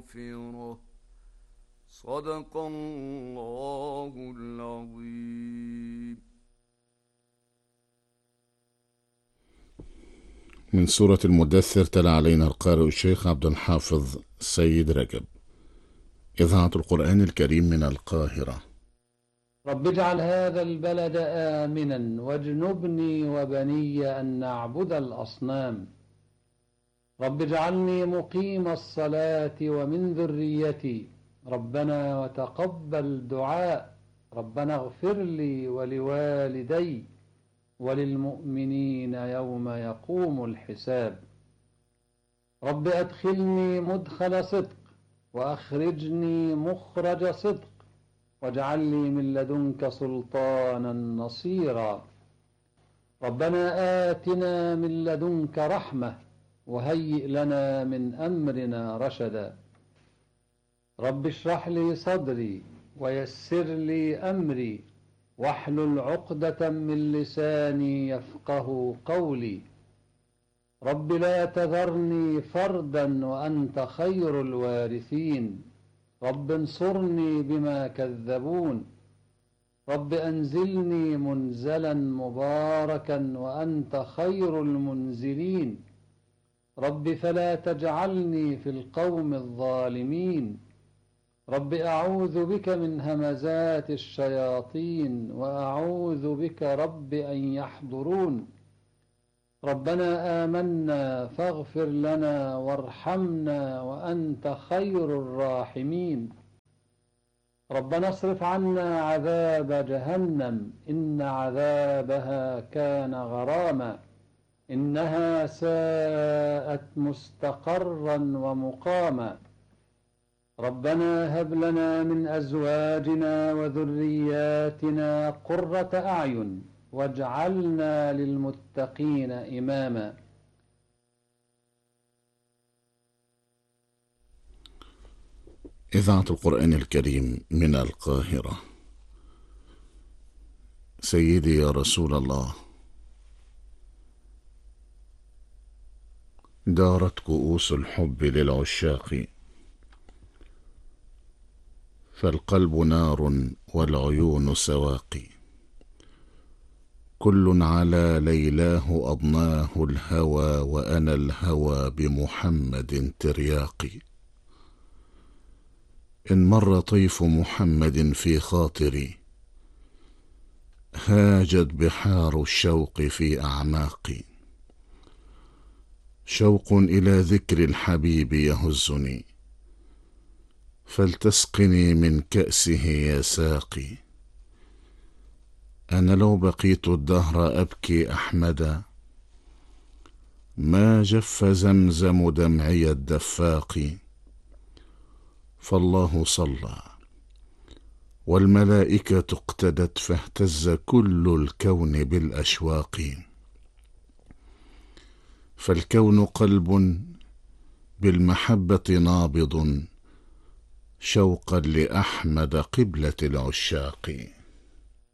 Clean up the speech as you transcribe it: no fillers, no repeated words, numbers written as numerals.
مغفرة. صدق الله العظيم. من سورة المدثر تلا علينا القارئ الشيخ عبد الحافظ سيد رجب. إذاعة القرآن الكريم من القاهرة. رب اجعل هذا البلد آمنا واجنبني وبني أن نعبد الأصنام. رب اجعلني مقيم الصلاة ومن ذريتي ربنا وتقبل دعاء. ربنا اغفر لي ولوالدي وللمؤمنين يوم يقوم الحساب. رب أدخلني مدخل صدق وأخرجني مخرج صدق واجعل لي من لدنك سلطانا نصيرا. ربنا آتنا من لدنك رحمة وهيئ لنا من أمرنا رشدا. رب اشرح لي صدري ويسر لي أمري واحلل عقدة من لساني يفقه قولي. رب لا تذرني فردا وأنت خير الوارثين. رب انصرني بما كذبون. رب أنزلني منزلا مباركا وأنت خير المنزلين. رب فلا تجعلني في القوم الظالمين. رب أعوذ بك من همزات الشياطين وأعوذ بك رب أن يحضرون. ربنا آمنا فاغفر لنا وارحمنا وأنت خير الراحمين. ربنا اصرف عنا عذاب جهنم إن عذابها كان غراما إنها ساءت مستقرا ومقاما. ربنا هب لنا من أزواجنا وذرياتنا قرة أعين واجعلنا للمتقين إماما. إذاعة القرآن الكريم من القاهرة. سيدي يا رسول الله، دارت كؤوس الحب للعشاق، فالقلب نار والعيون سواقي. كل على ليلاه أضناه الهوى وأنا الهوى بمحمد ترياقي. إن مر طيف محمد في خاطري هاجت بحار الشوق في أعماقي. شوق إلى ذكر الحبيب يهزني فلتسقني من كأسه يا ساقي. أنا لو بقيت الدهر أبكي أحمدا ما جف زمزم دمعي الدفاق. فالله صلى والملائكة اقتدت فاهتز كل الكون بالأشواق. فالكون قلب بالمحبة نابض شوقا لأحمد قبلة العشاق.